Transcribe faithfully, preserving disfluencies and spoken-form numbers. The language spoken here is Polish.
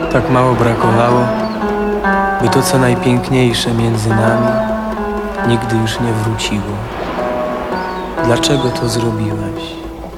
Tak mało brakowało, by to, co najpiękniejsze między nami, nigdy już nie wróciło. Dlaczego to zrobiłeś?